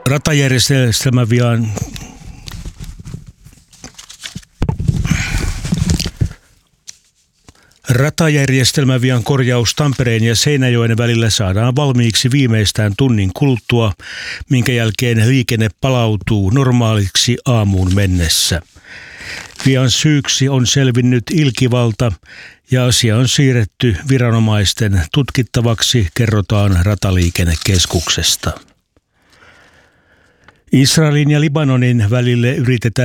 Ratajärjestelmävian korjaus Tampereen ja Seinäjoen välillä saadaan valmiiksi viimeistään tunnin kuluttua, minkä jälkeen liikenne palautuu normaaliksi aamuun mennessä. Vian syyksi on selvinnyt ilkivalta ja asia on siirretty viranomaisten tutkittavaksi, kerrotaan Rataliikennekeskuksesta. Israelin ja Libanonin välille yritetään